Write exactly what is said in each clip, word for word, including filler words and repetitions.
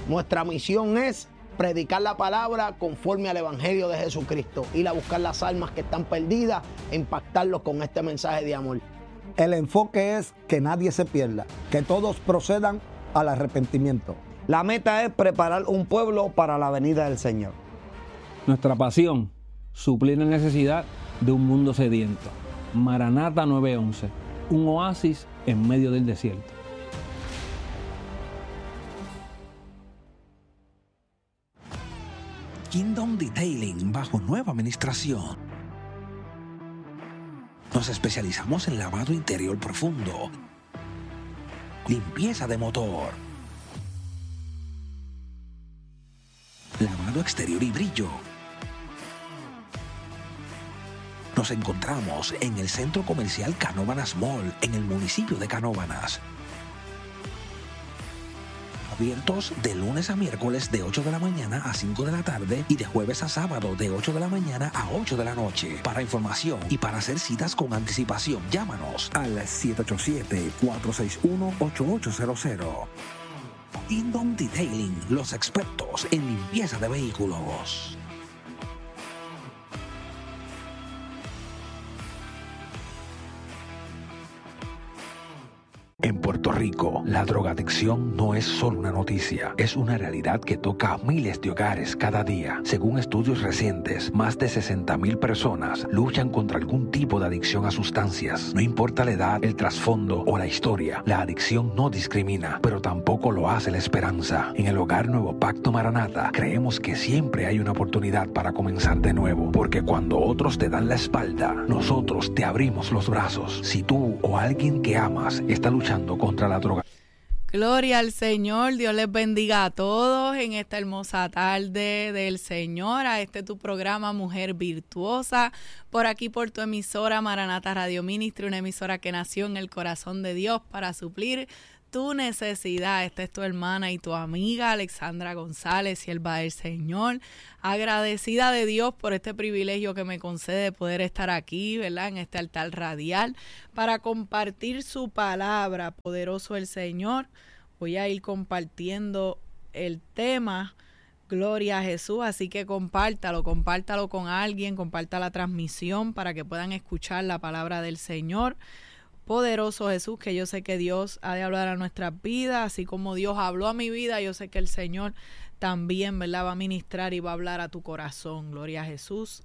Nuestra misión es predicar la palabra conforme al Evangelio de Jesucristo, ir a buscar las almas que están perdidas e impactarlos con este mensaje de amor. El enfoque es que nadie se pierda, que todos procedan al arrepentimiento. La meta es preparar un pueblo para la venida del Señor. Nuestra pasión, suplir la necesidad de un mundo sediento. Maranata nueve once, un oasis en medio del desierto. Kingdom Detailing bajo nueva administración. Nos especializamos en lavado interior profundo, limpieza de motor, lavado exterior y brillo. Nos encontramos en el Centro Comercial Canóvanas Mall, en el municipio de Canóvanas. Abiertos de lunes a miércoles de ocho de la mañana a cinco de la tarde y de jueves a sábado de ocho de la mañana a ocho de la noche. Para información y para hacer citas con anticipación, llámanos al siete ocho siete, cuatro seis uno, ocho ocho cero cero. Kingdom Detailing, los expertos en limpieza de vehículos. En Puerto Rico, la drogadicción no es solo una noticia, es una realidad que toca a miles de hogares cada día. Según estudios recientes, más de sesenta mil personas luchan contra algún tipo de adicción a sustancias. No importa la edad, el trasfondo o la historia, la adicción no discrimina, pero tampoco lo hace la esperanza. En el Hogar Nuevo Pacto Maranata, creemos que siempre hay una oportunidad para comenzar de nuevo, porque cuando otros te dan la espalda, nosotros te abrimos los brazos. Si tú o alguien que amas está luchando contra la droga. Gloria al Señor, Dios les bendiga a todos en esta hermosa tarde del Señor, a este tu programa Mujer Virtuosa, por aquí por tu emisora Maranata Radio Ministry, una emisora que nació en el corazón de Dios para suplir tu necesidad. Esta es tu hermana y tu amiga Alexandra González, sierva del Señor, agradecida de Dios por este privilegio que me concede poder estar aquí, ¿verdad?, en este altar radial para compartir su palabra. Poderoso el Señor. Voy a ir compartiendo el tema, gloria a Jesús, así que compártalo, compártalo con alguien, comparta la transmisión para que puedan escuchar la palabra del Señor. Poderoso Jesús, que yo sé que Dios ha de hablar a nuestras vidas, así como Dios habló a mi vida, yo sé que el Señor también, ¿verdad?, va a ministrar y va a hablar a tu corazón. Gloria a Jesús.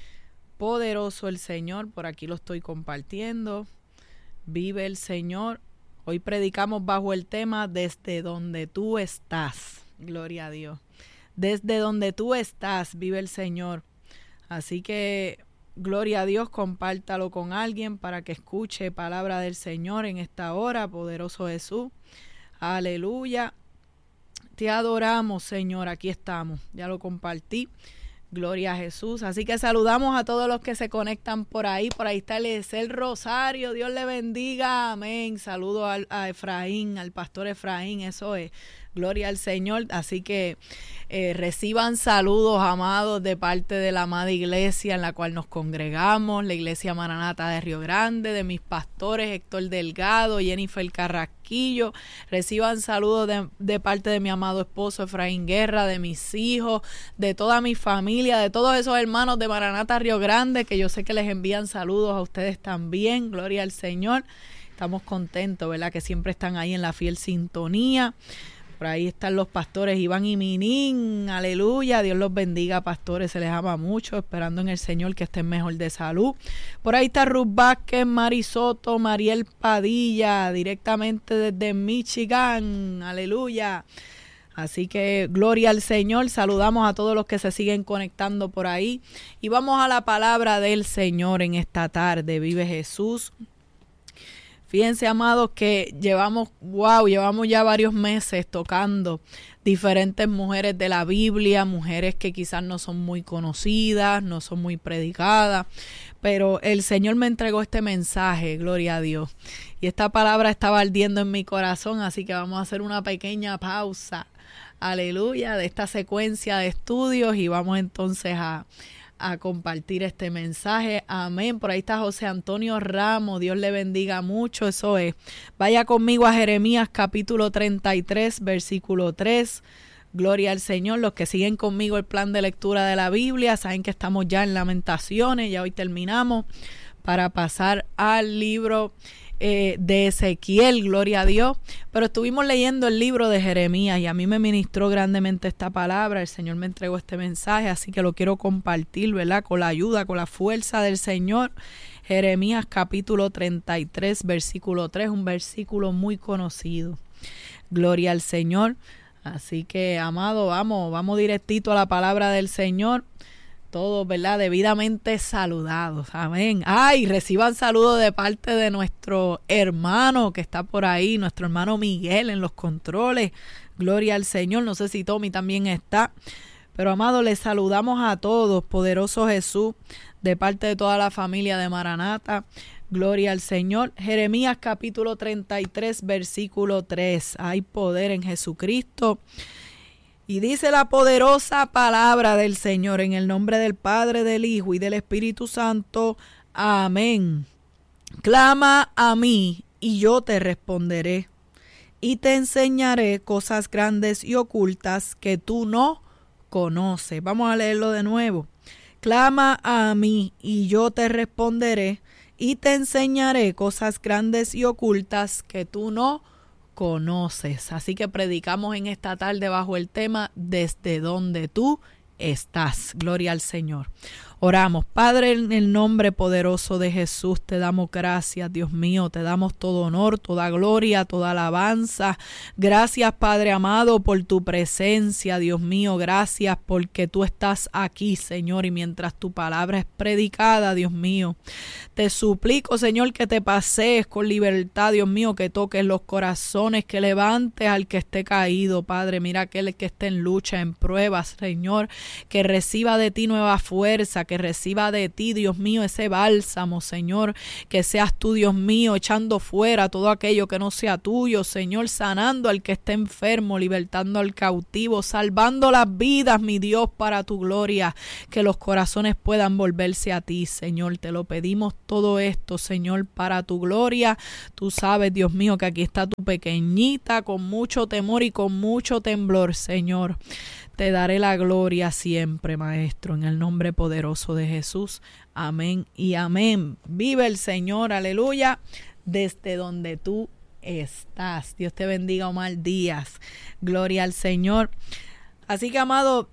Poderoso el Señor, por aquí lo estoy compartiendo. Vive el Señor. Hoy predicamos bajo el tema desde donde tú estás. Gloria a Dios. Desde donde tú estás, vive el Señor. Así que gloria a Dios, compártalo con alguien para que escuche palabra del Señor en esta hora. Poderoso Jesús. Aleluya. Te adoramos, Señor. Aquí estamos. Ya lo compartí. Gloria a Jesús. Así que saludamos a todos los que se conectan por ahí. Por ahí está el Rosario. Dios le bendiga. Amén. Saludo al, a Efraín, al pastor Efraín. Eso es. Gloria al Señor. Así que eh, reciban saludos, amados, de parte de la amada iglesia en la cual nos congregamos, la iglesia Maranata de Río Grande, de mis pastores Héctor Delgado, Jennifer Carrasquillo. Reciban saludos de, de parte de mi amado esposo Efraín Guerra, de mis hijos, de toda mi familia, de todos esos hermanos de Maranata Río Grande, que yo sé que les envían saludos a ustedes también. Gloria al Señor. Estamos contentos, ¿verdad?, que siempre están ahí en la fiel sintonía. Por ahí están los pastores Iván y Minín, aleluya, Dios los bendiga, pastores, se les ama mucho, esperando en el Señor que estén mejor de salud. Por ahí está Ruth Vázquez, Mari Soto, Mariel Padilla, directamente desde Michigan, aleluya. Así que gloria al Señor, saludamos a todos los que se siguen conectando por ahí. Y vamos a la palabra del Señor en esta tarde, vive Jesús. Fíjense, amados, que llevamos, wow, llevamos ya varios meses tocando diferentes mujeres de la Biblia, mujeres que quizás no son muy conocidas, no son muy predicadas, pero el Señor me entregó este mensaje, gloria a Dios. Y esta palabra estaba ardiendo en mi corazón, así que vamos a hacer una pequeña pausa, aleluya, de esta secuencia de estudios y vamos entonces a... a compartir este mensaje. Amén. Por ahí está José Antonio Ramos. Dios le bendiga mucho. Eso es. Vaya conmigo a Jeremías capítulo treinta y tres, versículo tres. Gloria al Señor. Los que siguen conmigo el plan de lectura de la Biblia saben que estamos ya en Lamentaciones, ya hoy terminamos para pasar al libro eh, de Ezequiel, gloria a Dios. Pero estuvimos leyendo el libro de Jeremías y a mí me ministró grandemente esta palabra. El Señor me entregó este mensaje, así que lo quiero compartir, ¿verdad? Con la ayuda, con la fuerza del Señor. Jeremías capítulo treinta y tres, versículo tres, un versículo muy conocido. Gloria al Señor. Así que, amado, vamos, vamos directito a la palabra del Señor. Todos, ¿verdad? Debidamente saludados. Amén. Ay, reciban saludos de parte de nuestro hermano que está por ahí, nuestro hermano Miguel en los controles. Gloria al Señor. No sé si Tommy también está. Pero, amado, les saludamos a todos, poderoso Jesús, de parte de toda la familia de Maranata. Gloria al Señor. Jeremías capítulo treinta y tres, versículo tres. Hay poder en Jesucristo. Y dice la poderosa palabra del Señor en el nombre del Padre, del Hijo y del Espíritu Santo. Amén. Clama a mí y yo te responderé y te enseñaré cosas grandes y ocultas que tú no conoces. Vamos a leerlo de nuevo. Clama a mí y yo te responderé y te enseñaré cosas grandes y ocultas que tú no conoces. Así que predicamos en esta tarde bajo el tema desde donde tú estás. Gloria al Señor. Oramos. Padre, en el nombre poderoso de Jesús, te damos gracias, Dios mío, te damos todo honor, toda gloria, toda alabanza. Gracias, Padre amado, por tu presencia, Dios mío. Gracias porque tú estás aquí, Señor, y mientras tu palabra es predicada, Dios mío, te suplico, Señor, que te pasees con libertad, Dios mío, que toques los corazones, que levantes al que esté caído, Padre. Mira aquel que esté en lucha, en pruebas, Señor, que reciba de ti nueva fuerza, que reciba de ti, Dios mío, ese bálsamo, Señor, que seas tú, Dios mío, echando fuera todo aquello que no sea tuyo, Señor, sanando al que esté enfermo, libertando al cautivo, salvando las vidas, mi Dios, para tu gloria, que los corazones puedan volverse a ti, Señor, te lo pedimos todo esto, Señor, para tu gloria. Tú sabes, Dios mío, que aquí está tu pequeñita con mucho temor y con mucho temblor, Señor. Te daré la gloria siempre, Maestro, en el nombre poderoso de Jesús. Amén y amén. Vive el Señor, aleluya, desde donde tú estás. Dios te bendiga, Omar Díaz. Gloria al Señor. Así que, amado,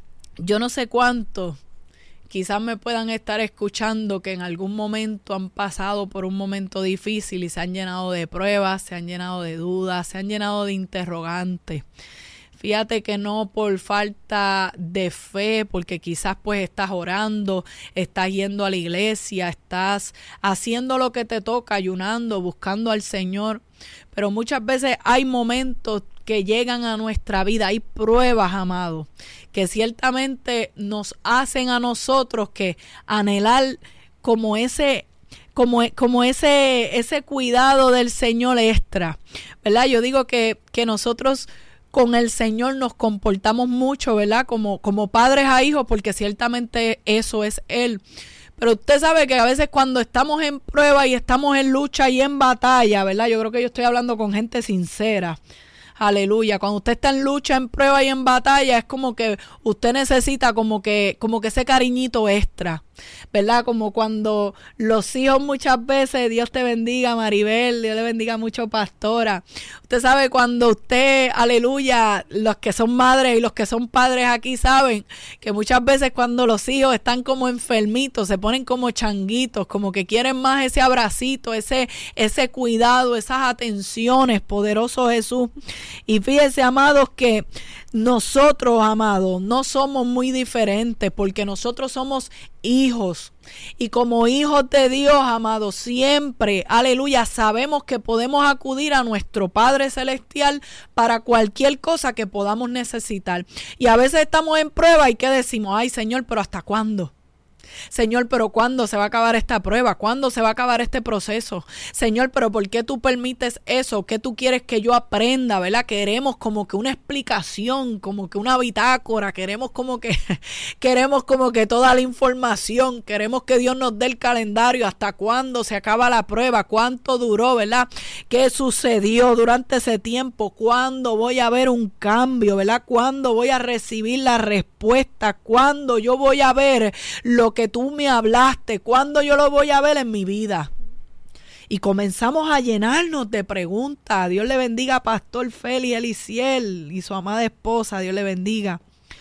yo no sé cuánto, quizás me puedan estar escuchando que en algún momento han pasado por un momento difícil y se han llenado de pruebas, se han llenado de dudas, se han llenado de interrogantes. Fíjate que no por falta de fe, porque quizás pues estás orando, estás yendo a la iglesia, estás haciendo lo que te toca, ayunando, buscando al Señor. Pero muchas veces hay momentos que llegan a nuestra vida, hay pruebas, amados, que ciertamente nos hacen a nosotros que anhelar como ese como, como ese, ese cuidado del Señor extra, ¿verdad? Yo digo que, que nosotros con el Señor nos comportamos mucho, ¿verdad? Como, como padres a hijos, porque ciertamente eso es Él. Pero usted sabe que a veces cuando estamos en prueba y estamos en lucha y en batalla, ¿verdad? Yo creo que yo estoy hablando con gente sincera. Aleluya. Cuando usted está en lucha, en prueba y en batalla, es como que usted necesita como que, como que ese cariñito extra, ¿verdad? Como cuando los hijos muchas veces, Dios te bendiga, Maribel, Dios le bendiga mucho, pastora. Usted sabe cuando usted, aleluya, los que son madres y los que son padres aquí saben que muchas veces cuando los hijos están como enfermitos, se ponen como changuitos, como que quieren más ese abracito, ese, ese cuidado, esas atenciones, poderoso Jesús. Y fíjense, amados, que nosotros, amados, no somos muy diferentes porque nosotros somos hijos. Y como hijos de Dios, amados, siempre, aleluya, sabemos que podemos acudir a nuestro Padre Celestial para cualquier cosa que podamos necesitar. Y a veces estamos en prueba y ¿qué decimos? Ay, Señor, pero ¿hasta cuándo? Señor, pero ¿cuándo se va a acabar esta prueba? ¿Cuándo se va a acabar este proceso? Señor, pero ¿por qué tú permites eso? ¿Qué tú quieres que yo aprenda? ¿Verdad? Queremos como que una explicación, como que una bitácora, queremos como que queremos como que toda la información, queremos que Dios nos dé el calendario, hasta cuándo se acaba la prueba, cuánto duró, ¿verdad? ¿Qué sucedió durante ese tiempo? ¿Cuándo voy a ver un cambio, ¿verdad? ¿Cuándo voy a recibir la respuesta? ¿Cuándo yo voy a ver lo que tú me hablaste? ¿Cuándo yo lo voy a ver en mi vida? Y comenzamos a llenarnos de preguntas. Dios le bendiga a Pastor Félix Eliciel y su amada esposa. Dios le bendiga.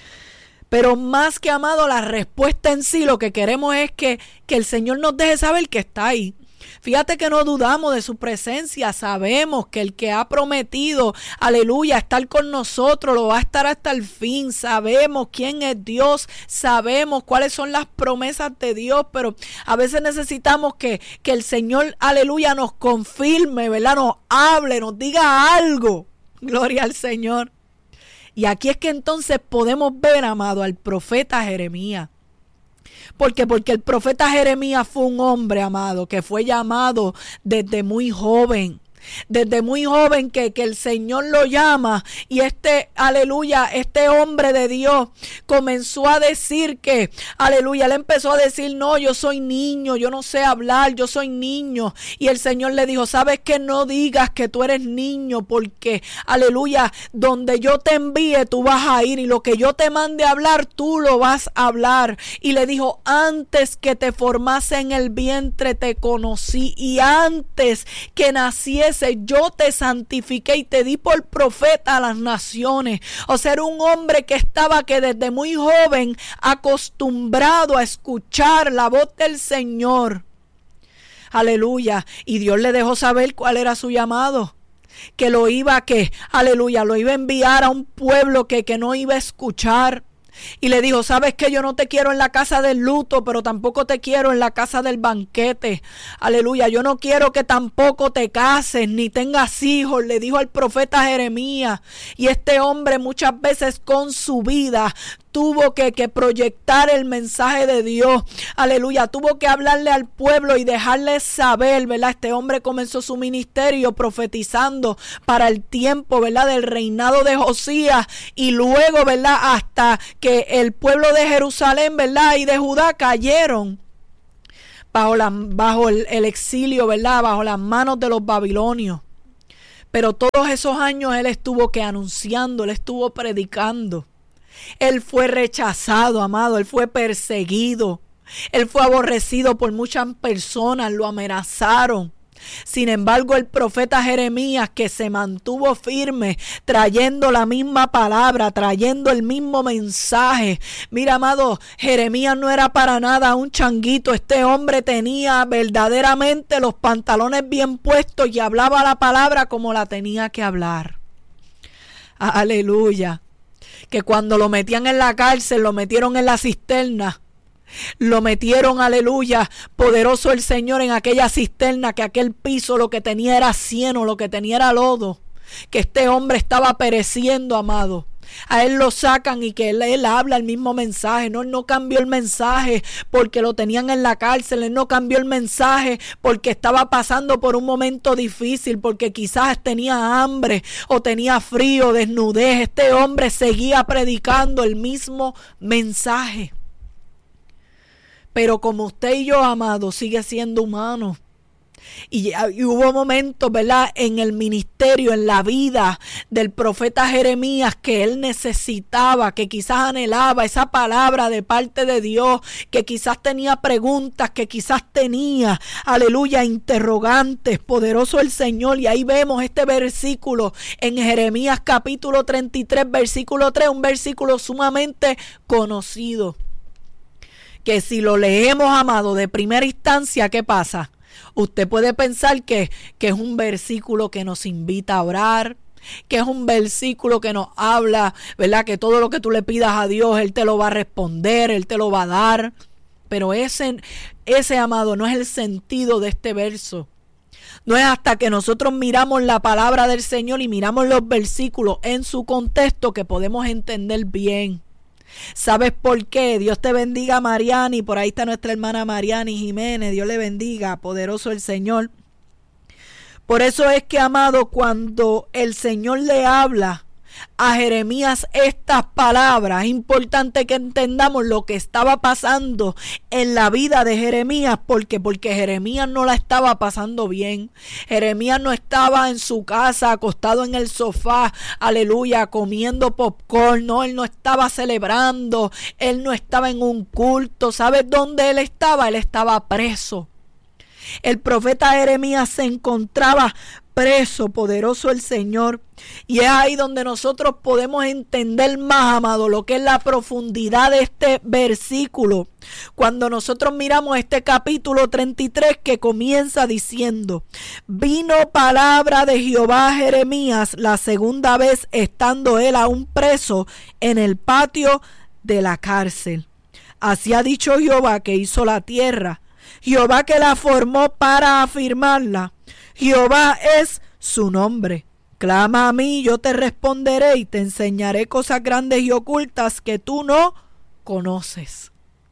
Pero más que, amado, la respuesta en sí, lo que queremos es que, que el Señor nos deje saber que está ahí. Fíjate que no dudamos de su presencia, sabemos que el que ha prometido, aleluya, estar con nosotros, lo va a estar hasta el fin, sabemos quién es Dios, sabemos cuáles son las promesas de Dios, pero a veces necesitamos que, que el Señor, aleluya, nos confirme, ¿verdad? Nos hable, nos diga algo, gloria al Señor. Y aquí es que entonces podemos ver, amado, al profeta Jeremías. ¿Por qué? Porque el profeta Jeremías fue un hombre, amado, que fue llamado desde muy joven. Desde muy joven que, que el Señor lo llama, y este, aleluya, este hombre de Dios comenzó a decir que, aleluya, él empezó a decir, no, yo soy niño, yo no sé hablar, yo soy niño. Y el Señor le dijo, sabes que no digas que tú eres niño, porque, aleluya, donde yo te envíe tú vas a ir, y lo que yo te mande a hablar tú lo vas a hablar. Y le dijo, antes que te formase en el vientre te conocí, y antes que naciese yo te santifiqué y te di por profeta a las naciones. O sea, era un hombre que estaba que desde muy joven acostumbrado a escuchar la voz del Señor. Aleluya. Y Dios le dejó saber cuál era su llamado. Que lo iba a que, aleluya, lo iba a enviar a un pueblo que, que no iba a escuchar. Y le dijo, sabes que yo no te quiero en la casa del luto, pero tampoco te quiero en la casa del banquete. Aleluya, yo no quiero que tampoco te cases ni tengas hijos, le dijo al profeta Jeremías. Y este hombre muchas veces con su vida tuvo que, que proyectar el mensaje de Dios. Aleluya, tuvo que hablarle al pueblo y dejarles saber, ¿verdad? Este hombre comenzó su ministerio profetizando para el tiempo, ¿verdad? Del reinado de Josías, y luego, ¿verdad? Hasta que el pueblo de Jerusalén, ¿verdad? Y de Judá cayeron bajo, la, bajo el, el exilio, ¿verdad? Bajo las manos de los babilonios. Pero todos esos años él estuvo que anunciando, él estuvo predicando. Él fue rechazado, amado, él fue perseguido, él fue aborrecido por muchas personas, lo amenazaron. Sin embargo, el profeta Jeremías, que se mantuvo firme, trayendo la misma palabra, trayendo el mismo mensaje. Mira, amado, Jeremías no era para nada un changuito. Este hombre tenía verdaderamente los pantalones bien puestos y hablaba la palabra como la tenía que hablar. Aleluya. Que cuando lo metían en la cárcel, lo metieron en la cisterna. Lo metieron, aleluya, poderoso el Señor, en aquella cisterna, que aquel piso lo que tenía era cieno, lo que tenía era lodo. Que este hombre estaba pereciendo, amado. A él lo sacan y que él, él habla el mismo mensaje. No, él no cambió el mensaje porque lo tenían en la cárcel. Él no cambió el mensaje porque estaba pasando por un momento difícil, porque quizás tenía hambre o tenía frío, desnudez. Este hombre seguía predicando el mismo mensaje. Pero como usted y yo, amado, sigue siendo humano. Y, y hubo momentos, ¿verdad?, en el ministerio, en la vida del profeta Jeremías, que él necesitaba, que quizás anhelaba esa palabra de parte de Dios, que quizás tenía preguntas, que quizás tenía, aleluya, interrogantes. Poderoso el Señor. Y ahí vemos este versículo en Jeremías capítulo treinta y tres, versículo tres, un versículo sumamente conocido, que si lo leemos, amado, de primera instancia, ¿qué pasa? Usted puede pensar que, que es un versículo que nos invita a orar, que es un versículo que nos habla, ¿verdad? Que todo lo que tú le pidas a Dios, Él te lo va a responder, Él te lo va a dar. Pero ese, ese, amado, no es el sentido de este verso. No es hasta que nosotros miramos la palabra del Señor y miramos los versículos en su contexto que podemos entender bien. ¿Sabes por qué? Dios te bendiga, Mariani. Por ahí está nuestra hermana Mariani Jiménez. Dios le bendiga, poderoso el Señor. Por eso es que, amado, cuando el Señor le habla a Jeremías estas palabras, es importante que entendamos lo que estaba pasando en la vida de Jeremías. ¿Por qué? Porque Jeremías no la estaba pasando bien. Jeremías no estaba en su casa acostado en el sofá, aleluya, comiendo popcorn. No, él no estaba celebrando, él no estaba en un culto. ¿Sabes dónde él estaba? Él estaba preso. El profeta Jeremías se encontraba preso, poderoso el Señor. Y es ahí donde nosotros podemos entender más, amado, lo que es la profundidad de este versículo. Cuando nosotros miramos este capítulo treinta y tres, que comienza diciendo: vino palabra de Jehová a Jeremías la segunda vez, estando él aún preso en el patio de la cárcel. Así ha dicho Jehová, que hizo la tierra, Jehová que la formó para afirmarla. Jehová es su nombre. Clama a mí, yo te responderé y te enseñaré cosas grandes y ocultas que tú no conoces.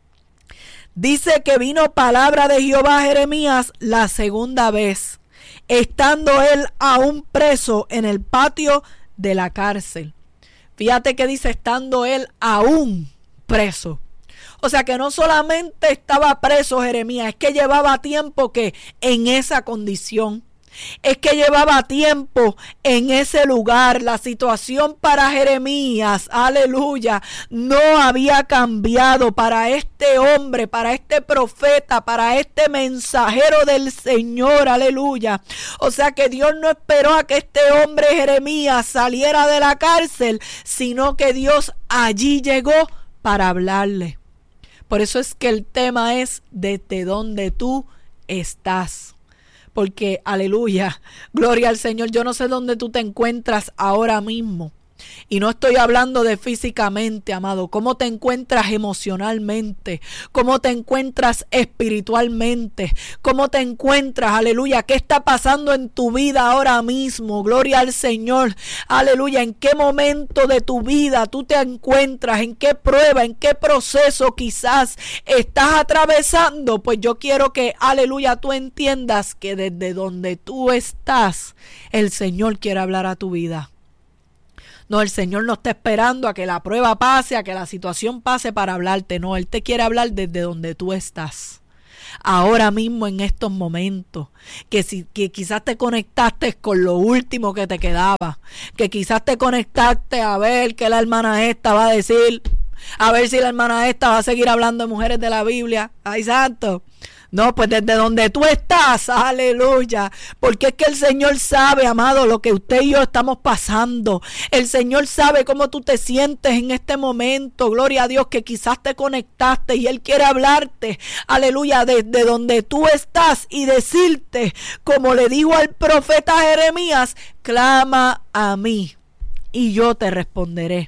Dice que vino palabra de Jehová a Jeremías la segunda vez, estando él aún preso en el patio de la cárcel. Fíjate que dice estando él aún preso. O sea que no solamente estaba preso Jeremías, es que llevaba tiempo que en esa condición. Es que llevaba tiempo en ese lugar. La situación para Jeremías, aleluya, no había cambiado. Para este hombre, para este profeta, para este mensajero del Señor, aleluya. O sea que Dios no esperó a que este hombre Jeremías saliera de la cárcel, sino que Dios allí llegó para hablarle. Por eso es que el tema es desde donde tú estás. Porque, aleluya, gloria al Señor, yo no sé dónde tú te encuentras ahora mismo. Y no estoy hablando de físicamente, amado. ¿Cómo te encuentras emocionalmente? ¿Cómo te encuentras espiritualmente? ¿Cómo te encuentras, aleluya? ¿Qué está pasando en tu vida ahora mismo? Gloria al Señor, aleluya. ¿En qué momento de tu vida tú te encuentras? ¿En qué prueba? ¿En qué proceso quizás estás atravesando? Pues yo quiero que, aleluya, tú entiendas que desde donde tú estás, el Señor quiere hablar a tu vida. No, el Señor no está esperando a que la prueba pase, a que la situación pase para hablarte. No, Él te quiere hablar desde donde tú estás. Ahora mismo, en estos momentos, que, si, que quizás te conectaste con lo último que te quedaba, que quizás te conectaste a ver qué la hermana esta va a decir, a ver si la hermana esta va a seguir hablando de mujeres de la Biblia. ¡Ay, santo! No, pues desde donde tú estás, aleluya, porque es que el Señor sabe, amado, lo que usted y yo estamos pasando. El Señor sabe cómo tú te sientes en este momento, gloria a Dios, que quizás te conectaste y Él quiere hablarte, aleluya, desde donde tú estás y decirte, como le dijo al profeta Jeremías, clama a mí y yo te responderé.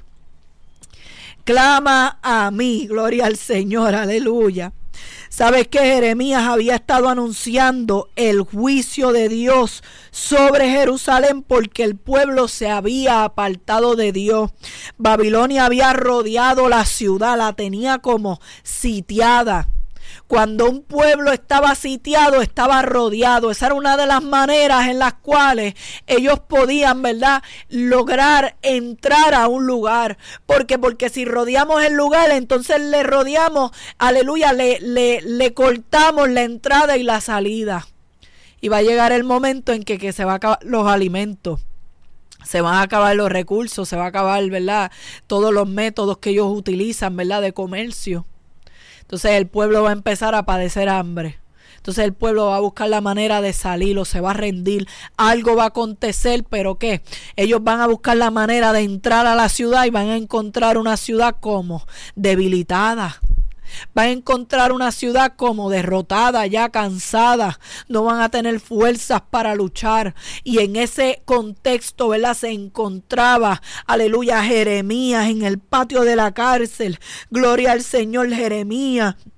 Clama a mí, gloria al Señor, aleluya. ¿Sabes que Jeremías había estado anunciando el juicio de Dios sobre Jerusalén porque el pueblo se había apartado de Dios? Babilonia había rodeado la ciudad, la tenía como sitiada. Cuando un pueblo estaba sitiado, estaba rodeado. Esa era una de las maneras en las cuales ellos podían, ¿verdad?, lograr entrar a un lugar. Porque, porque si rodeamos el lugar, entonces le rodeamos, aleluya, le, le, le cortamos la entrada y la salida. Y va a llegar el momento en que, que se van a acabar los alimentos. Se van a acabar los recursos, se va a acabar, ¿verdad?, todos los métodos que ellos utilizan, ¿verdad?, de comercio. Entonces el pueblo va a empezar a padecer hambre. Entonces el pueblo va a buscar la manera de salir o se va a rendir. Algo va a acontecer, pero ¿qué? Ellos van a buscar la manera de entrar a la ciudad y van a encontrar una ciudad como debilitada. Van a encontrar una ciudad como derrotada, ya cansada. No van a tener fuerzas para luchar. Y en ese contexto, ¿verdad?, se encontraba, aleluya, Jeremías en el patio de la cárcel. Gloria al Señor, Jeremías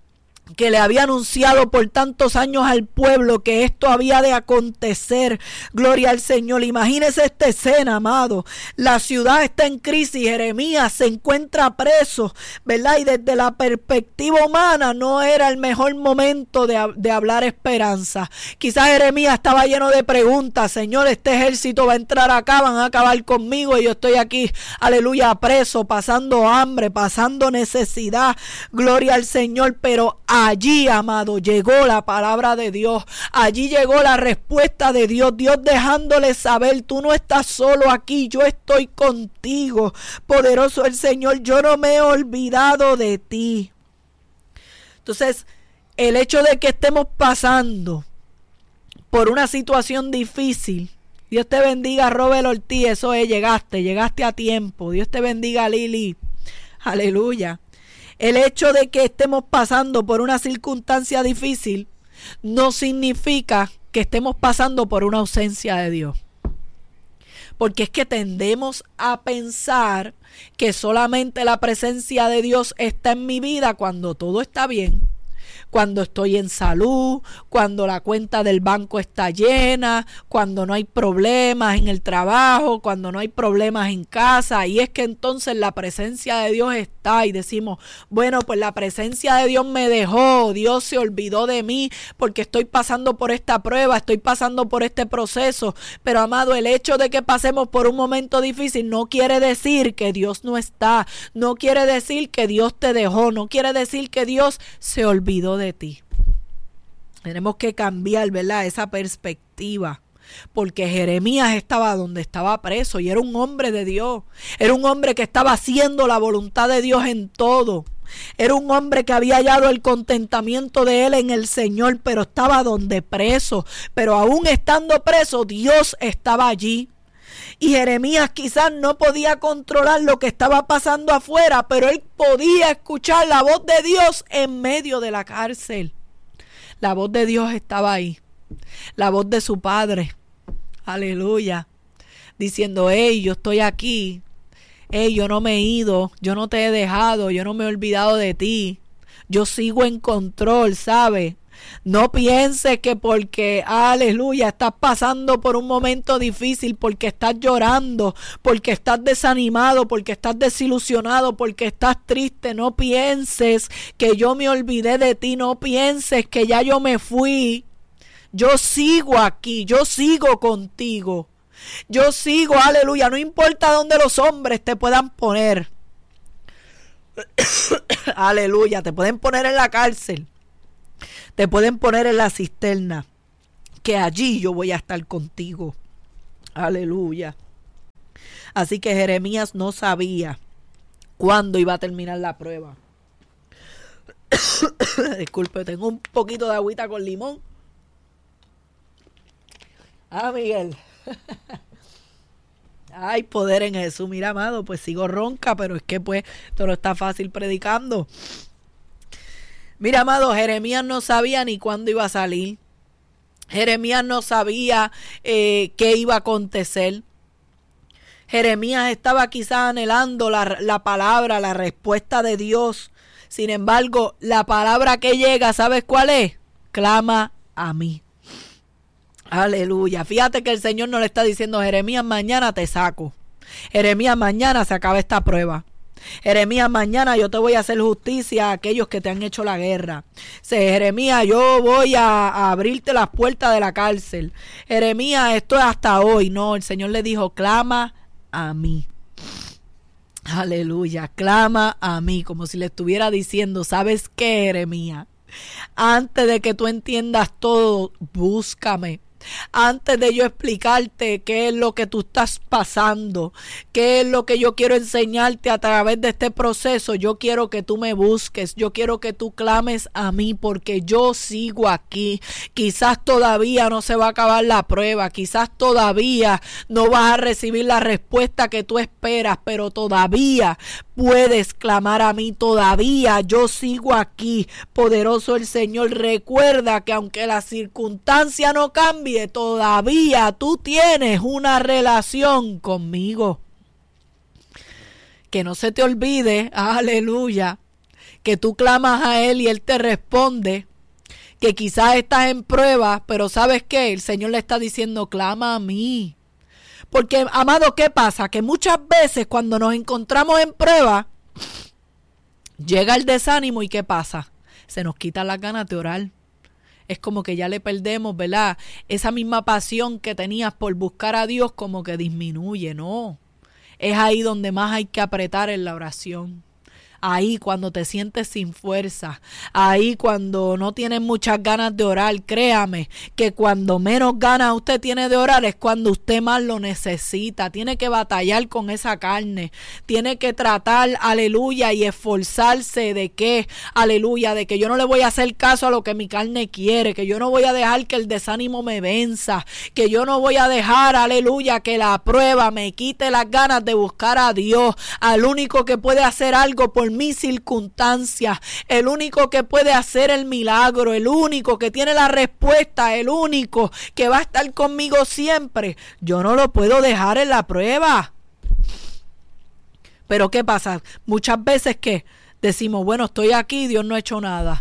que le había anunciado por tantos años al pueblo que esto había de acontecer. Gloria al Señor. Imagínese esta escena, amado. La ciudad está en crisis, Jeremías se encuentra preso, ¿verdad? Y desde la perspectiva humana no era el mejor momento de, de hablar esperanza. Quizás Jeremías estaba lleno de preguntas. Señor, este ejército va a entrar acá, van a acabar conmigo y yo estoy aquí, aleluya, preso, pasando hambre, pasando necesidad. Gloria al Señor. Pero allí, amado, llegó la palabra de Dios. Allí llegó la respuesta de Dios. Dios dejándole saber, tú no estás solo aquí, yo estoy contigo. Poderoso el Señor, yo no me he olvidado de ti. Entonces, el hecho de que estemos pasando por una situación difícil, Dios te bendiga, Robert Ortiz, eso es, llegaste, llegaste a tiempo. Dios te bendiga, Lili. Aleluya. El hecho de que estemos pasando por una circunstancia difícil no significa que estemos pasando por una ausencia de Dios. Porque es que tendemos a pensar que solamente la presencia de Dios está en mi vida cuando todo está bien. Cuando estoy en salud, cuando la cuenta del banco está llena, cuando no hay problemas en el trabajo, cuando no hay problemas en casa. Y es que entonces la presencia de Dios está y decimos, bueno, pues la presencia de Dios me dejó, Dios se olvidó de mí porque estoy pasando por esta prueba, estoy pasando por este proceso. Pero amado, el hecho de que pasemos por un momento difícil no quiere decir que Dios no está, no quiere decir que Dios te dejó, no quiere decir que Dios se olvidó de ti. Tenemos que cambiar, ¿verdad?, esa perspectiva, porque Jeremías estaba donde estaba preso y era un hombre de Dios, era un hombre que estaba haciendo la voluntad de Dios en todo, era un hombre que había hallado el contentamiento de él en el Señor, pero estaba donde preso, pero aún estando preso, Dios estaba allí. Y Jeremías quizás no podía controlar lo que estaba pasando afuera, pero él podía escuchar la voz de Dios en medio de la cárcel. La voz de Dios estaba ahí. La voz de su padre. Aleluya. Diciendo, hey, yo estoy aquí. Hey, yo no me he ido. Yo no te he dejado. Yo no me he olvidado de ti. Yo sigo en control, ¿sabes? No pienses que porque, aleluya, estás pasando por un momento difícil, porque estás llorando, porque estás desanimado, porque estás desilusionado, porque estás triste. No pienses que yo me olvidé de ti. No pienses que ya yo me fui. Yo sigo aquí, yo sigo contigo. Yo sigo, aleluya. No importa dónde los hombres te puedan poner. Aleluya, te pueden poner en la cárcel. Te pueden poner en la cisterna, que allí yo voy a estar contigo. Aleluya. Así que Jeremías no sabía cuándo iba a terminar la prueba. Disculpe, tengo un poquito de agüita con limón. Ah, Miguel. Hay poder en Jesús. Mira, amado, pues sigo ronca, pero es que pues esto no está fácil predicando. Mira, amado, Jeremías no sabía ni cuándo iba a salir. Jeremías no sabía eh, qué iba a acontecer. Jeremías estaba quizás anhelando la, la palabra, la respuesta de Dios. Sin embargo, la palabra que llega, ¿sabes cuál es? Clama a mí. Aleluya. Fíjate que el Señor no le está diciendo, Jeremías, mañana te saco. Jeremías, mañana se acaba esta prueba. Jeremías, mañana yo te voy a hacer justicia a aquellos que te han hecho la guerra. Sí, Jeremías, yo voy a, a abrirte las puertas de la cárcel. Jeremías, esto es hasta hoy. No, el Señor le dijo, clama a mí. Aleluya, clama a mí, como si le estuviera diciendo, ¿sabes qué, Jeremías? Antes de que tú entiendas todo, búscame. Antes de yo explicarte qué es lo que tú estás pasando, qué es lo que yo quiero enseñarte a través de este proceso, yo quiero que tú me busques, yo quiero que tú clames a mí, porque yo sigo aquí. Quizás todavía no se va a acabar la prueba, quizás todavía no vas a recibir la respuesta que tú esperas, pero todavía puedes clamar a mí, todavía yo sigo aquí. Poderoso el Señor. Recuerda que aunque la circunstancia no cambie, todavía tú tienes una relación conmigo. Que no se te olvide, aleluya, que tú clamas a Él y Él te responde, que quizás estás en prueba, pero ¿sabes qué? El Señor le está diciendo, clama a mí. Porque, amado, ¿qué pasa? Que muchas veces cuando nos encontramos en prueba, llega el desánimo y ¿qué pasa? Se nos quitan las ganas de orar. Es como que ya le perdemos, ¿verdad? Esa misma pasión que tenías por buscar a Dios como que disminuye, ¿no? Es ahí donde más hay que apretar en la oración. Ahí cuando te sientes sin fuerza, ahí cuando no tienes muchas ganas de orar, créame que cuando menos ganas usted tiene de orar es cuando usted más lo necesita. Tiene que batallar con esa carne, tiene que tratar, aleluya, y esforzarse de que, aleluya, de que yo no le voy a hacer caso a lo que mi carne quiere, que yo no voy a dejar que el desánimo me venza, que yo no voy a dejar, aleluya, que la prueba me quite las ganas de buscar a Dios, al único que puede hacer algo por mis circunstancias, el único que puede hacer el milagro, el único que tiene la respuesta, el único que va a estar conmigo siempre. Yo no lo puedo dejar en la prueba. Pero ¿qué pasa? Muchas veces que decimos, bueno, estoy aquí, Dios no ha hecho nada.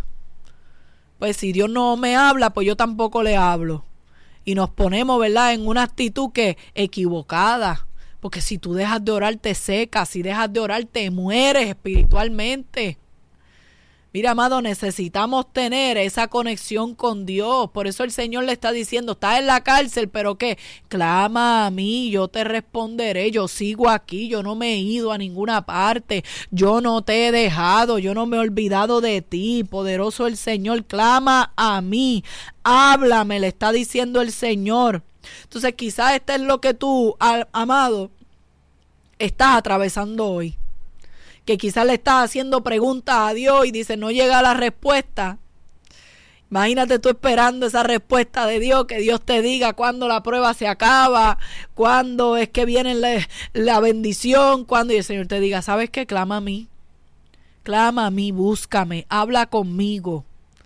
Pues si Dios no me habla, pues yo tampoco le hablo. Y nos ponemos, ¿verdad?, en una actitud que equivocada. Porque si tú dejas de orar te secas, si dejas de orar te mueres espiritualmente. Mira, amado, necesitamos tener esa conexión con Dios. Por eso el Señor le está diciendo, estás en la cárcel, pero ¿qué? Clama a mí, yo te responderé, yo sigo aquí, yo no me he ido a ninguna parte, yo no te he dejado, yo no me he olvidado de ti, poderoso el Señor, clama a mí, háblame, le está diciendo el Señor. Entonces quizás este es lo que tú, amado, estás atravesando hoy. Que quizás le estás haciendo preguntas a Dios y dice, no llega la respuesta. Imagínate tú esperando esa respuesta de Dios, que Dios te diga cuándo la prueba se acaba, cuándo es que viene la, la bendición, cuándo, y el Señor te diga, ¿sabes qué? Clama a mí. Clama a mí, búscame, habla conmigo.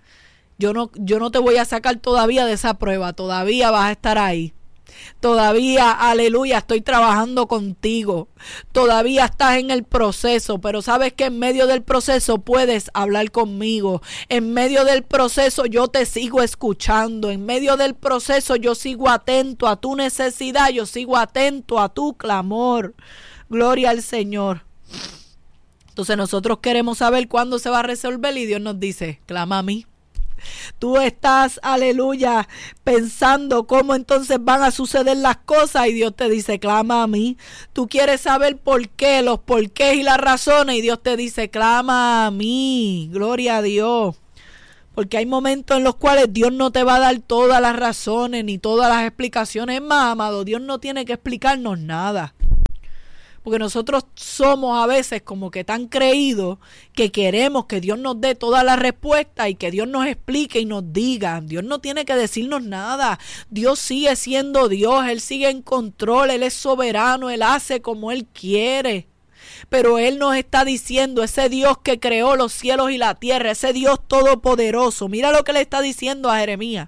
Yo no, yo no te voy a sacar todavía de esa prueba, todavía vas a estar ahí. Todavía, aleluya, estoy trabajando contigo. Todavía estás en el proceso, pero sabes que en medio del proceso puedes hablar conmigo. En medio del proceso yo te sigo escuchando. En medio del proceso yo sigo atento a tu necesidad, yo sigo atento a tu clamor. Gloria al Señor. Entonces nosotros queremos saber cuándo se va a resolver y Dios nos dice, clama a mí. Tú estás, aleluya, pensando cómo entonces van a suceder las cosas y Dios te dice, clama a mí. Tú quieres saber por qué, los porqués y las razones y Dios te dice, clama a mí. Gloria a Dios. Porque hay momentos en los cuales Dios no te va a dar todas las razones ni todas las explicaciones. Es más, amado, Dios no tiene que explicarnos nada. Porque nosotros somos a veces como que tan creídos que queremos que Dios nos dé todas las respuestas y que Dios nos explique y nos diga. Dios no tiene que decirnos nada. Dios sigue siendo Dios, Él sigue en control, Él es soberano, Él hace como Él quiere. Pero Él nos está diciendo, ese Dios que creó los cielos y la tierra, ese Dios todopoderoso. Mira lo que le está diciendo a Jeremías.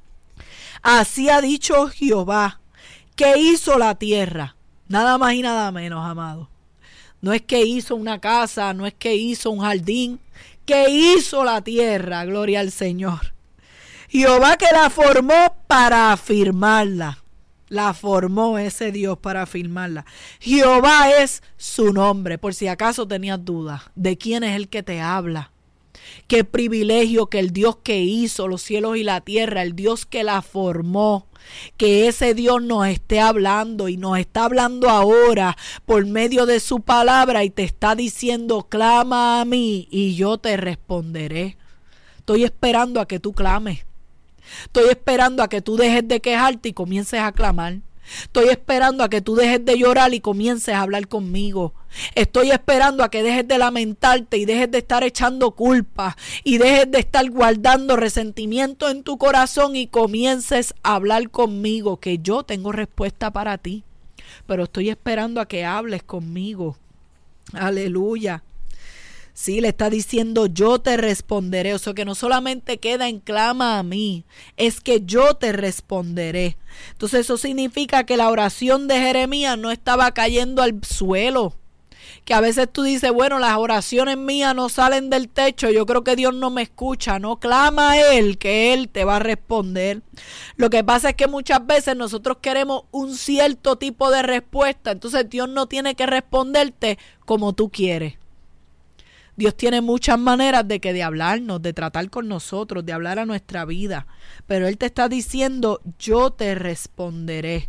Así ha dicho Jehová, que hizo la tierra. Nada más y nada menos, amado. No es que hizo una casa, no es que hizo un jardín, que hizo la tierra, gloria al Señor. Jehová que la formó para afirmarla. La formó ese Dios para afirmarla. Jehová es su nombre, por si acaso tenías dudas de quién es el que te habla. Qué privilegio que el Dios que hizo los cielos y la tierra, el Dios que la formó, que ese Dios nos esté hablando y nos está hablando ahora por medio de su palabra y te está diciendo, clama a mí y yo te responderé. Estoy esperando a que tú clames. Estoy esperando a que tú dejes de quejarte y comiences a clamar. Estoy esperando a que tú dejes de llorar y comiences a hablar conmigo. Estoy esperando a que dejes de lamentarte y dejes de estar echando culpa y dejes de estar guardando resentimiento en tu corazón y comiences a hablar conmigo, que yo tengo respuesta para ti. Pero estoy esperando a que hables conmigo. Aleluya. Sí, le está diciendo, yo te responderé. O sea, que no solamente queda en clama a mí, es que yo te responderé. Entonces eso significa que la oración de Jeremías no estaba cayendo al suelo. Que a veces tú dices, bueno, las oraciones mías no salen del techo, yo creo que Dios no me escucha. No, clama a Él, que Él te va a responder. Lo que pasa es que muchas veces nosotros queremos un cierto tipo de respuesta, entonces Dios no tiene que responderte como tú quieres. Dios tiene muchas maneras de que de hablarnos, de tratar con nosotros, de hablar a nuestra vida, pero Él te está diciendo, yo te responderé.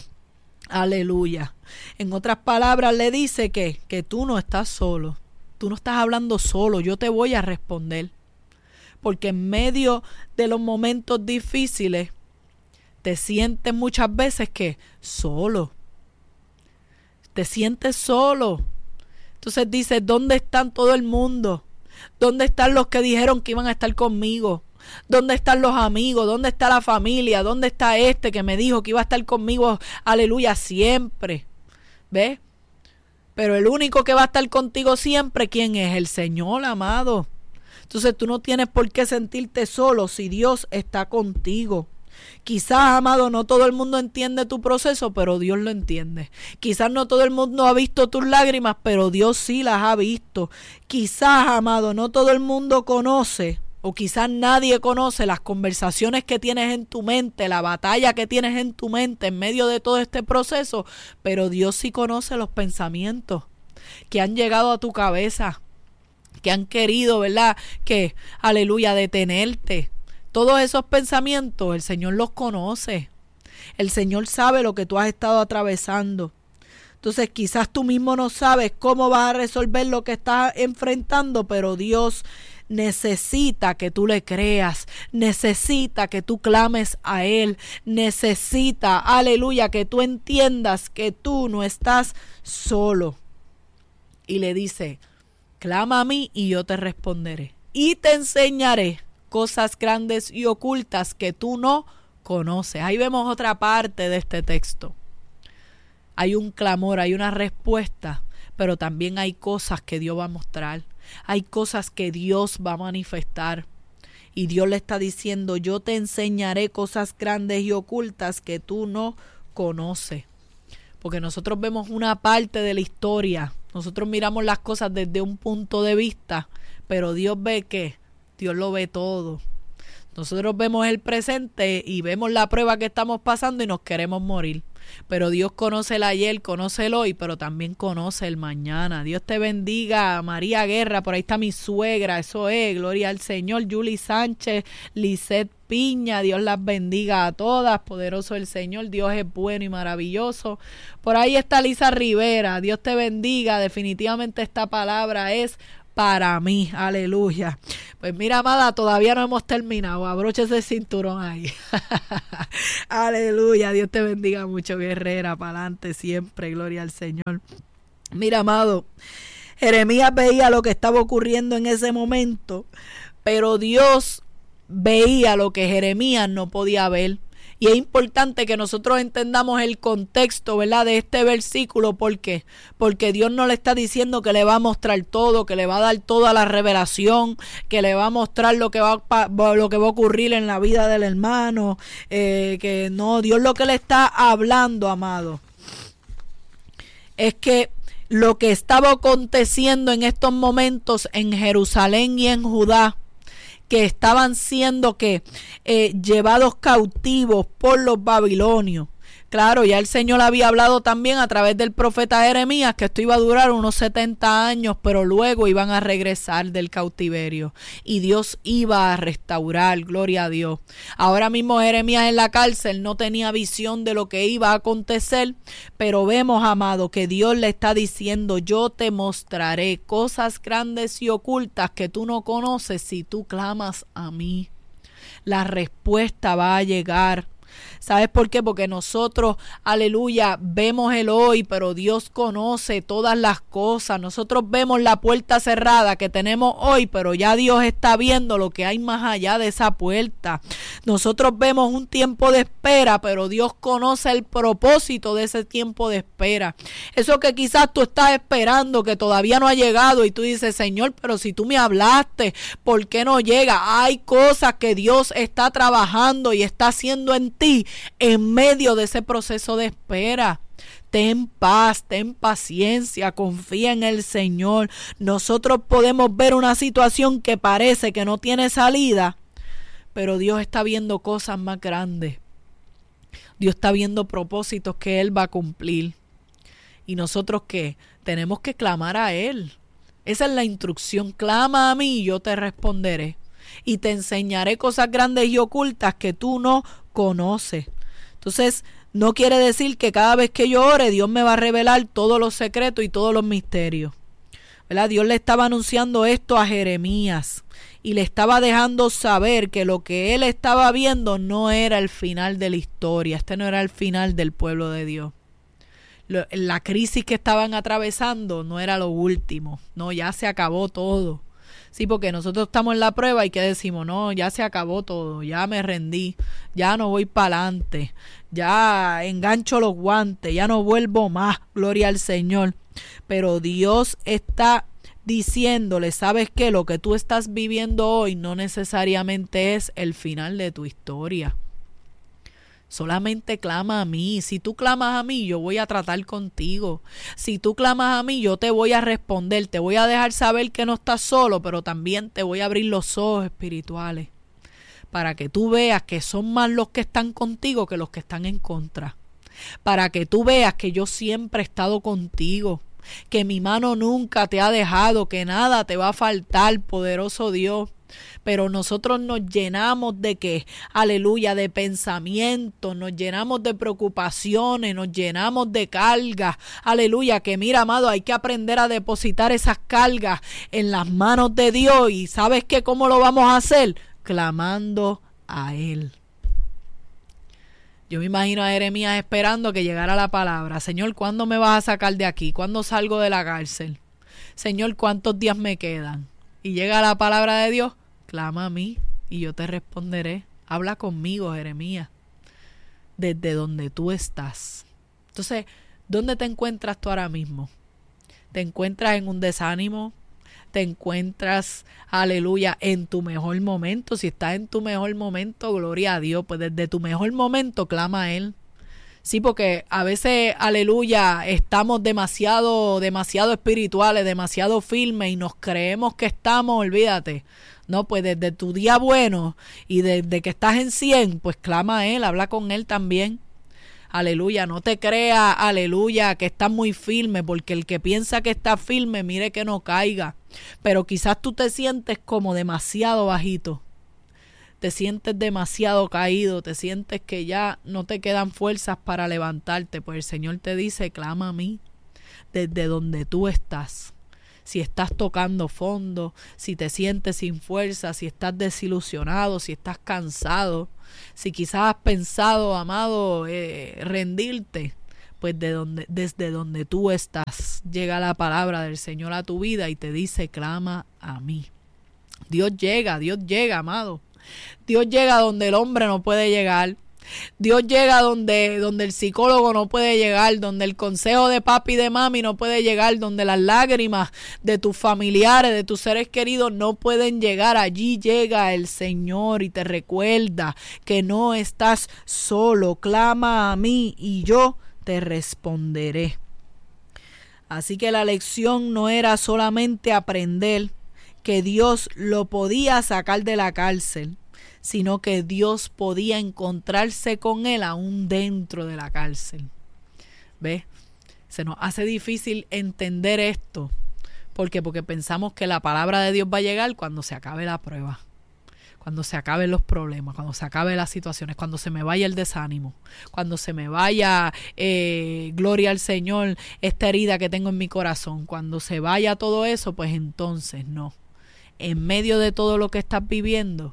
Aleluya. En otras palabras le dice que, que tú no estás solo, tú no estás hablando solo, yo te voy a responder. Porque en medio de los momentos difíciles te sientes muchas veces que solo, te sientes solo. Entonces dices, ¿dónde están todo el mundo? ¿Dónde están los que dijeron que iban a estar conmigo? ¿Dónde están los amigos? ¿Dónde está la familia? ¿Dónde está este que me dijo que iba a estar conmigo? Aleluya, siempre. ¿Ves? Pero el único que va a estar contigo siempre, ¿quién es? El Señor, amado. Entonces tú no tienes por qué sentirte solo si Dios está contigo. Quizás, amado, no todo el mundo entiende tu proceso, pero Dios lo entiende. Quizás no todo el mundo ha visto tus lágrimas, pero Dios sí las ha visto. Quizás, amado, no todo el mundo conoce, o quizás nadie conoce las conversaciones que tienes en tu mente, la batalla que tienes en tu mente en medio de todo este proceso, pero Dios sí conoce los pensamientos que han llegado a tu cabeza, que han querido, ¿verdad? Que, aleluya, detenerte. Todos esos pensamientos el Señor los conoce. El Señor sabe lo que tú has estado atravesando. Entonces quizás tú mismo no sabes cómo vas a resolver lo que estás enfrentando, pero Dios necesita que tú le creas, necesita que tú clames a Él, necesita, aleluya, que tú entiendas que tú no estás solo. Y le dice, clama a mí y yo te responderé y te enseñaré cosas grandes y ocultas que tú no conoces. Ahí vemos otra parte de este texto. Hay un clamor, hay una respuesta, pero también hay cosas que Dios va a mostrar. Hay cosas que Dios va a manifestar. Y Dios le está diciendo, yo te enseñaré cosas grandes y ocultas que tú no conoces. Porque nosotros vemos una parte de la historia. Nosotros miramos las cosas desde un punto de vista, pero Dios ve que Dios lo ve todo. Nosotros vemos el presente y vemos la prueba que estamos pasando y nos queremos morir. Pero Dios conoce el ayer, conoce el hoy, pero también conoce el mañana. Dios te bendiga, María Guerra, por ahí está mi suegra, eso es, gloria al Señor. Yuli Sánchez, Lisette Piña, Dios las bendiga a todas, poderoso el Señor, Dios es bueno y maravilloso. Por ahí está Lisa Rivera, Dios te bendiga, definitivamente esta palabra es para mí, aleluya. Pues mira, amada, todavía no hemos terminado, abróchese el cinturón ahí. Aleluya, Dios te bendiga mucho, guerrera, para adelante siempre, gloria al Señor. Mira, amado, Jeremías veía lo que estaba ocurriendo en ese momento, pero Dios veía lo que Jeremías no podía ver. Y es importante que nosotros entendamos el contexto, ¿verdad?, de este versículo. ¿Por qué? Porque Dios no le está diciendo que le va a mostrar todo, que le va a dar toda la revelación, que le va a mostrar lo que va a, lo que va a ocurrir en la vida del hermano. Eh, que no, Dios lo que le está hablando, amado, es que lo que estaba aconteciendo en estos momentos en Jerusalén y en Judá, que estaban siendo que eh, llevados cautivos por los babilonios. Claro, ya el Señor había hablado también a través del profeta Jeremías que esto iba a durar unos setenta años, pero luego iban a regresar del cautiverio y Dios iba a restaurar, gloria a Dios. Ahora mismo Jeremías en la cárcel no tenía visión de lo que iba a acontecer, pero vemos, amado, que Dios le está diciendo, yo te mostraré cosas grandes y ocultas que tú no conoces si tú clamas a mí. La respuesta va a llegar. ¿Sabes por qué? Porque nosotros, aleluya, vemos el hoy, pero Dios conoce todas las cosas. Nosotros vemos la puerta cerrada que tenemos hoy, pero ya Dios está viendo lo que hay más allá de esa puerta. Nosotros vemos un tiempo de espera, pero Dios conoce el propósito de ese tiempo de espera. Eso que quizás tú estás esperando, que todavía no ha llegado, y tú dices, Señor, pero si tú me hablaste, ¿por qué no llega? Hay cosas que Dios está trabajando y está haciendo en ti en medio de ese proceso de espera. ten paz, ten paciencia, confía en el Señor. Nosotros podemos ver una situación que parece que no tiene salida, pero Dios está viendo cosas más grandes. Dios está viendo propósitos que Él va a cumplir. ¿Y nosotros qué? Tenemos que clamar a Él. Esa es la instrucción. Clama a mí y yo te responderé. Y te enseñaré cosas grandes y ocultas que tú no conoces. Entonces, no quiere decir que cada vez que yo ore, Dios me va a revelar todos los secretos y todos los misterios, ¿verdad? Dios le estaba anunciando esto a Jeremías y le estaba dejando saber que lo que él estaba viendo no era el final de la historia. Este no era el final del pueblo de Dios. Lo, la crisis que estaban atravesando no era lo último. No, ya se acabó todo. Sí, porque nosotros estamos en la prueba y que decimos, no, ya se acabó todo, ya me rendí, ya no voy para adelante, ya engancho los guantes, ya no vuelvo más, gloria al Señor. Pero Dios está diciéndole, ¿sabes qué? Lo que tú estás viviendo hoy no necesariamente es el final de tu historia. Solamente clama a mí. Si tú clamas a mí, yo voy a tratar contigo. Si tú clamas a mí, yo te voy a responder. Te voy a dejar saber que no estás solo, pero también te voy a abrir los ojos espirituales para que tú veas que son más los que están contigo que los que están en contra. Para que tú veas que yo siempre he estado contigo, que mi mano nunca te ha dejado, que nada te va a faltar, poderoso Dios. Pero nosotros nos llenamos de qué, aleluya, de pensamientos, nos llenamos de preocupaciones, nos llenamos de cargas, aleluya, que mira, amado, hay que aprender a depositar esas cargas en las manos de Dios. Y ¿sabes qué? ¿Cómo lo vamos a hacer? Clamando a Él. Yo me imagino a Jeremías esperando que llegara la palabra. Señor, ¿cuándo me vas a sacar de aquí? ¿Cuándo salgo de la cárcel? Señor, ¿cuántos días me quedan? Y llega la palabra de Dios, clama a mí y yo te responderé. Habla conmigo, Jeremías, desde donde tú estás. Entonces, ¿dónde te encuentras tú ahora mismo? ¿Te encuentras en un desánimo? ¿Te encuentras, aleluya, en tu mejor momento? Si estás en tu mejor momento, gloria a Dios, pues desde tu mejor momento clama a Él. Sí, porque a veces, aleluya, estamos demasiado, demasiado espirituales, demasiado firmes y nos creemos que estamos, olvídate. No, pues desde tu día bueno y desde que estás en cien, pues clama a Él, habla con Él también. Aleluya, no te creas, aleluya, que estás muy firme, porque el que piensa que está firme, mire que no caiga. Pero quizás tú te sientes como demasiado bajito. Te sientes demasiado caído, te sientes que ya no te quedan fuerzas para levantarte, pues el Señor te dice, clama a mí desde donde tú estás. Si estás tocando fondo, si te sientes sin fuerza, si estás desilusionado, si estás cansado, si quizás has pensado, amado, eh, rendirte, pues de donde, desde donde tú estás, llega la palabra del Señor a tu vida y te dice, clama a mí. Dios llega, Dios llega, amado. Dios llega donde el hombre no puede llegar. Dios llega donde, donde el psicólogo no puede llegar, donde el consejo de papi y de mami no puede llegar, donde las lágrimas de tus familiares, de tus seres queridos no pueden llegar. Allí llega el Señor y te recuerda que no estás solo. Clama a mí y yo te responderé. Así que la lección no era solamente aprender que Dios lo podía sacar de la cárcel, sino que Dios podía encontrarse con él aún dentro de la cárcel. ¿Ves? Se nos hace difícil entender esto. ¿Por qué? Porque pensamos que la palabra de Dios va a llegar cuando se acabe la prueba, cuando se acaben los problemas, cuando se acaben las situaciones, cuando se me vaya el desánimo, cuando se me vaya, eh, gloria al Señor, esta herida que tengo en mi corazón. Cuando se vaya todo eso, pues entonces no. En medio de todo lo que estás viviendo,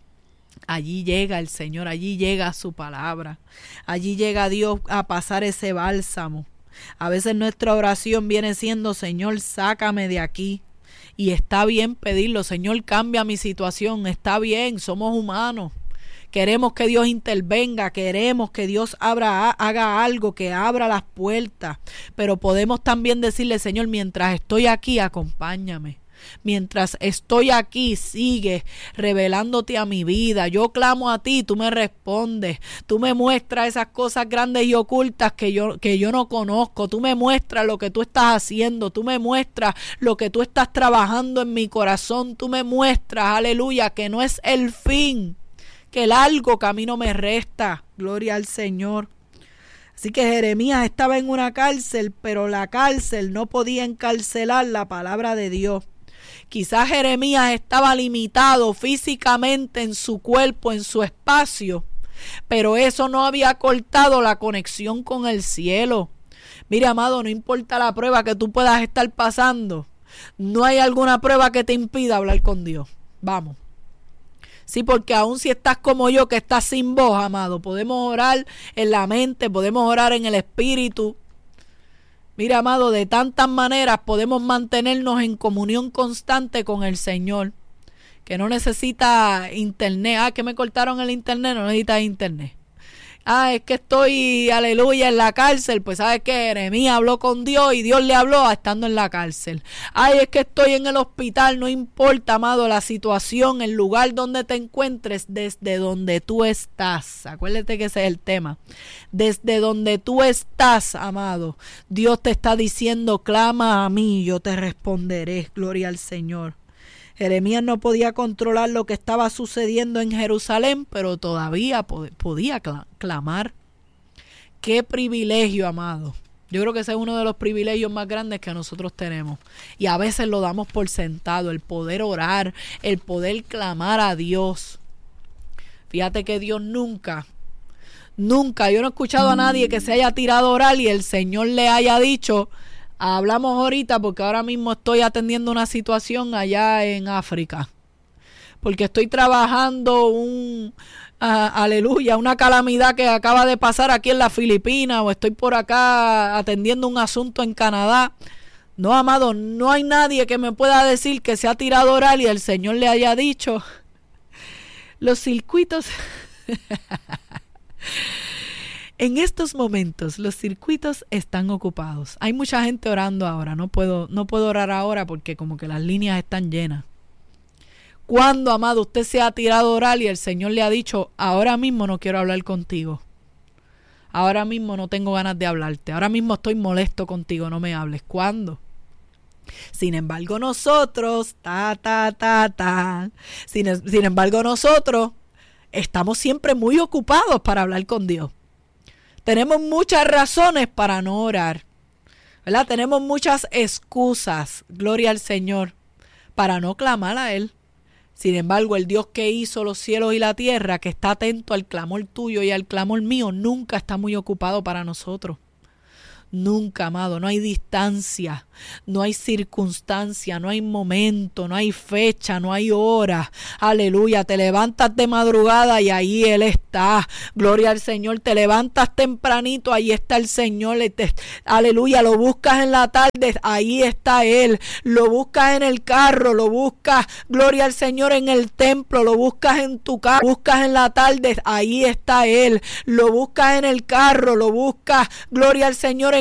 allí llega el Señor, allí llega su palabra, allí llega Dios a pasar ese bálsamo. A veces nuestra oración viene siendo, Señor, sácame de aquí. Y está bien pedirlo, Señor, cambia mi situación, está bien, somos humanos. Queremos que Dios intervenga, queremos que Dios abra, haga algo, que abra las puertas. Pero podemos también decirle, Señor, mientras estoy aquí, acompáñame. Mientras estoy aquí, sigue revelándote a mi vida. Yo clamo a ti, tú me respondes. Tú me muestras esas cosas grandes y ocultas que yo, que yo no conozco. Tú me muestras lo que tú estás haciendo. Tú me muestras lo que tú estás trabajando en mi corazón. Tú me muestras, aleluya, que no es el fin, que el largo camino me resta. Gloria al Señor. Así que Jeremías estaba en una cárcel, pero la cárcel no podía encarcelar la palabra de Dios. Quizás Jeremías estaba limitado físicamente en su cuerpo, en su espacio, pero eso no había cortado la conexión con el cielo. Mire, amado, no importa la prueba que tú puedas estar pasando, no hay alguna prueba que te impida hablar con Dios. Vamos. Sí, porque aun si estás como yo, que estás sin voz, amado, podemos orar en la mente, podemos orar en el espíritu. Mira, amado, de tantas maneras podemos mantenernos en comunión constante con el Señor, que no necesita internet. Ah, que me cortaron el internet, no necesita internet. Ah, es que estoy, aleluya, en la cárcel. Pues sabes que Jeremías habló con Dios y Dios le habló estando en la cárcel. Ay, es que estoy en el hospital. No importa, amado, la situación, el lugar donde te encuentres, desde donde tú estás. Acuérdate que ese es el tema. Desde donde tú estás, amado, Dios te está diciendo, clama a mí, yo te responderé. Gloria al Señor. Jeremías no podía controlar lo que estaba sucediendo en Jerusalén, pero todavía podía clamar. ¡Qué privilegio, amado! Yo creo que ese es uno de los privilegios más grandes que nosotros tenemos. Y a veces lo damos por sentado, el poder orar, el poder clamar a Dios. Fíjate que Dios nunca, nunca, yo no he escuchado a nadie que se haya tirado a orar y el Señor le haya dicho... Hablamos ahorita porque ahora mismo estoy atendiendo una situación allá en África. Porque estoy trabajando un, uh, aleluya, una calamidad que acaba de pasar aquí en las Filipinas, o estoy por acá atendiendo un asunto en Canadá. No, amado, no hay nadie que me pueda decir que se ha tirado a orar y el Señor le haya dicho, los circuitos... En estos momentos los circuitos están ocupados. Hay mucha gente orando ahora. No puedo, no puedo orar ahora porque como que las líneas están llenas. ¿Cuándo, amado, usted se ha tirado a orar y el Señor le ha dicho, ahora mismo no quiero hablar contigo? Ahora mismo no tengo ganas de hablarte. Ahora mismo estoy molesto contigo, no me hables. ¿Cuándo? Sin embargo, nosotros, ta, ta, ta, ta. Sin, sin embargo, nosotros estamos siempre muy ocupados para hablar con Dios. Tenemos muchas razones para no orar, ¿verdad? Tenemos muchas excusas, gloria al Señor, para no clamar a Él. Sin embargo, el Dios que hizo los cielos y la tierra, que está atento al clamor tuyo y al clamor mío, nunca está muy ocupado para nosotros. Nunca, amado, no hay distancia, no hay circunstancia, no hay momento, no hay fecha, no hay hora. Aleluya, te levantas de madrugada y ahí Él está. Gloria al Señor, te levantas tempranito, ahí está el Señor. Te, aleluya, lo buscas en la tarde, ahí está Él. Lo buscas en el carro, lo buscas, gloria al Señor, en el templo, lo buscas en tu casa, lo buscas en la tarde, ahí está Él. Lo buscas en el carro, lo buscas, gloria al Señor, en